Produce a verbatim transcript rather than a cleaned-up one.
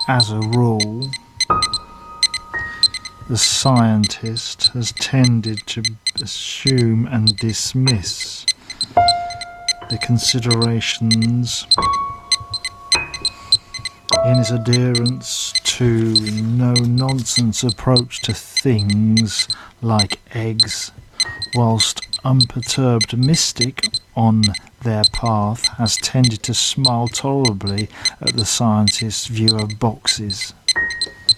as a rule, the scientist has tended to assume and dismiss the considerations in his adherence to no-nonsense approach to things like eggs, whilst unperturbed mystic on their path has tended to smile tolerably at the scientist's view of boxes.